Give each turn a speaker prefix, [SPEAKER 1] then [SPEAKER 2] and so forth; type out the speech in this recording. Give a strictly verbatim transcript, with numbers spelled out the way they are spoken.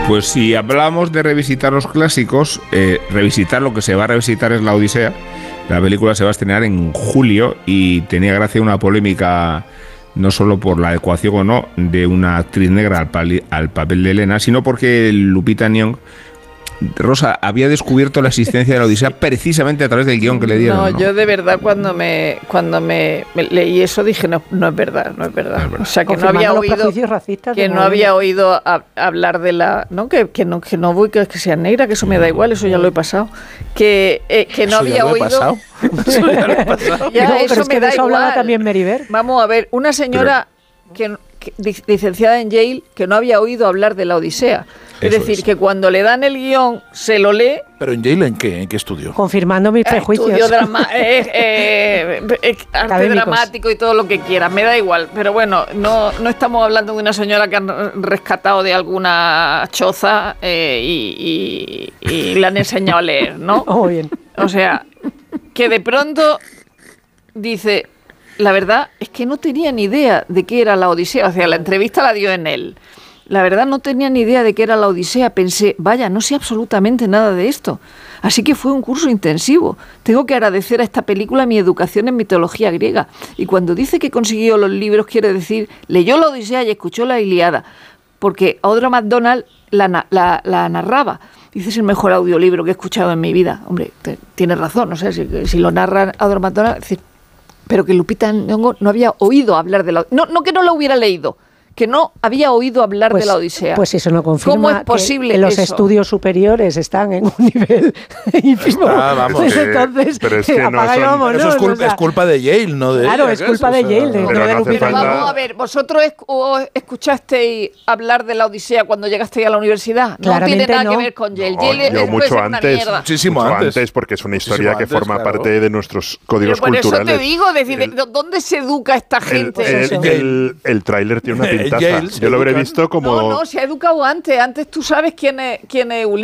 [SPEAKER 1] Pues si hablamos de revisitar los clásicos, eh, revisitar lo que se va a revisitar es La Odisea. La película se va a estrenar en julio y tenía gracia una polémica, no solo por la adecuación o no de una actriz negra al, pali, al papel de Helena, sino porque Lupita Nyong'o, Rosa, había descubierto la existencia de La Odisea precisamente a través del guión que le dieron.
[SPEAKER 2] No,
[SPEAKER 1] ¿no?
[SPEAKER 2] Yo de verdad cuando me cuando me, me leí eso dije no, no es verdad, no es verdad. No es verdad. O sea que no había oído que no había oído a, hablar de la, no que, que no que no voy que, que sea negra, que eso me da igual, eso ya lo he pasado. Que eh, que no
[SPEAKER 3] ¿Eso
[SPEAKER 2] había
[SPEAKER 3] ya lo he
[SPEAKER 2] oído.
[SPEAKER 3] pasado?
[SPEAKER 2] Eso ya lo he pasado. Ya,
[SPEAKER 4] no,
[SPEAKER 2] eso
[SPEAKER 4] pero es
[SPEAKER 2] me
[SPEAKER 4] que
[SPEAKER 2] da
[SPEAKER 4] de eso
[SPEAKER 2] igual.
[SPEAKER 4] hablaba también Meriver.
[SPEAKER 2] Vamos a ver, una señora pero, que, que licenciada en Yale que no había oído hablar de La Odisea. Es
[SPEAKER 1] Eso
[SPEAKER 2] decir,
[SPEAKER 1] es.
[SPEAKER 2] que cuando le dan el guión, se lo lee.
[SPEAKER 3] ¿Pero en Yale en qué? ¿En qué estudio?
[SPEAKER 4] Confirmando mis prejuicios.
[SPEAKER 2] Estudio drama, eh, eh, eh, arte
[SPEAKER 4] Académicos.
[SPEAKER 2] dramático y todo lo que quiera, me da igual. Pero bueno, no, no estamos hablando de una señora que han rescatado de alguna choza eh, y, y, y le han enseñado a leer, ¿no?
[SPEAKER 4] Oh, bien.
[SPEAKER 2] O sea, que de pronto dice, la verdad es que no tenía ni idea de qué era La Odisea. O sea, la entrevista la dio en él. La verdad no tenía ni idea de qué era La Odisea. Pensé, vaya, no sé absolutamente nada de esto. Así que fue un curso intensivo. Tengo que agradecer a esta película mi educación en mitología griega. Y cuando dice que consiguió los libros, quiere decir, leyó La Odisea y escuchó la Ilíada. Porque Audra McDonald la, la, la narraba. Dice, es el mejor audiolibro que he escuchado en mi vida. Hombre, te, tienes razón, no sé, si, si lo narra Audra McDonald, es decir, pero que Lupita Nyong'o no había oído hablar de la Odisea. No, no que no lo hubiera leído, que no había oído hablar
[SPEAKER 4] Pues,
[SPEAKER 2] de La Odisea.
[SPEAKER 4] Pues eso no confirma
[SPEAKER 2] ¿Cómo es posible
[SPEAKER 4] que, que los
[SPEAKER 2] eso?
[SPEAKER 4] estudios superiores están en un nivel ínfimo.
[SPEAKER 3] Ah, vamos,
[SPEAKER 4] Pues
[SPEAKER 5] que-
[SPEAKER 4] entonces,
[SPEAKER 5] pero es que no
[SPEAKER 4] apaga y
[SPEAKER 5] son-
[SPEAKER 4] vámonos,
[SPEAKER 3] Eso es culpa,
[SPEAKER 4] o sea,
[SPEAKER 3] es culpa de Yale, no de
[SPEAKER 4] Claro,
[SPEAKER 3] ella,
[SPEAKER 4] es
[SPEAKER 3] ¿qué
[SPEAKER 4] culpa de
[SPEAKER 3] O sea,
[SPEAKER 4] Yale, de-
[SPEAKER 5] Pero
[SPEAKER 4] de
[SPEAKER 5] no hace
[SPEAKER 4] Lupita
[SPEAKER 5] falta-
[SPEAKER 2] Pero vamos a ver, ¿vosotros esc- o escuchasteis hablar de La Odisea cuando llegasteis a la universidad? No
[SPEAKER 4] Claramente
[SPEAKER 2] tiene nada
[SPEAKER 4] no.
[SPEAKER 2] que ver con Yale.
[SPEAKER 5] No,
[SPEAKER 2] Yale
[SPEAKER 5] yo
[SPEAKER 2] es- puede
[SPEAKER 5] mucho
[SPEAKER 2] ser una
[SPEAKER 5] antes,
[SPEAKER 2] mierda.
[SPEAKER 3] Muchísimo
[SPEAKER 5] mucho
[SPEAKER 3] antes.
[SPEAKER 5] antes, porque es una historia
[SPEAKER 3] Muchísimo
[SPEAKER 5] que
[SPEAKER 3] antes,
[SPEAKER 5] forma
[SPEAKER 3] claro.
[SPEAKER 5] parte de nuestros
[SPEAKER 2] Pero
[SPEAKER 5] códigos
[SPEAKER 2] por eso
[SPEAKER 5] culturales.
[SPEAKER 2] te digo, decir,
[SPEAKER 5] El-
[SPEAKER 2] ¿dónde se educa esta
[SPEAKER 5] el,
[SPEAKER 2] gente?
[SPEAKER 5] el, el, el tráiler tiene una
[SPEAKER 3] En
[SPEAKER 5] pintaza.
[SPEAKER 3] Yale se
[SPEAKER 5] Yo lo habré
[SPEAKER 3] educan.
[SPEAKER 5] visto como...
[SPEAKER 2] No, no, se ha educado antes. Antes tú sabes quién es, quién es Ulises.